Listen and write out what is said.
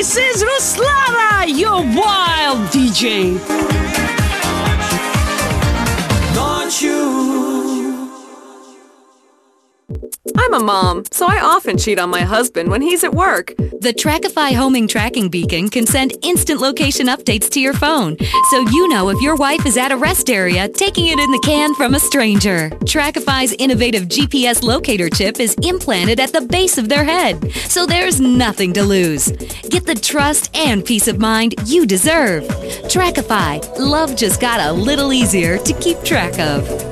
This is Ruslana, your wild DJ. Don't you? I'm a mom, so I often cheat on my husband when he's at work. The Trackify homing tracking beacon can send instant location updates to your phone, so you know if your wife is at a rest area taking it in the can from a stranger. Trackify's innovative GPS locator chip is implanted at the base of their head, so there's nothing to lose. Get the trust and peace of mind you deserve. Trackify, love just got a little easier to keep track of.